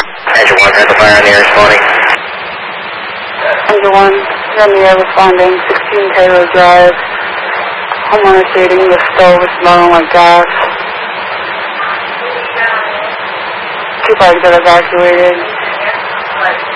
Engine 1, Central Fire on the air responding. Engine 1, you're on the air responding, 16 Taylor Drive. Homeowner stating the stove is smelling like gas. 2 bikes got evacuated.